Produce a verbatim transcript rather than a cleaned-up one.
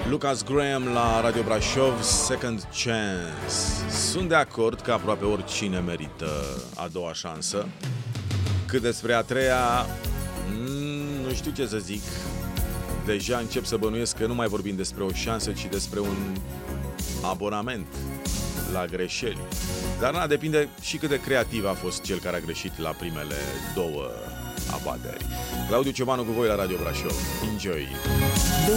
Lucas Graham la Radio Brașov, Second Chance. Sunt de acord că aproape oricine merită a doua șansă. Cât despre a treia, nu știu ce să zic. Deja încep să bănuiesc că nu mai vorbim despre o șansă, ci despre un abonament la greșeli. Dar na, depinde și cât de creativ a fost cel care a greșit la primele două abateri. Claudiu Ciobanu cu voi la Radio Brașov. Enjoy!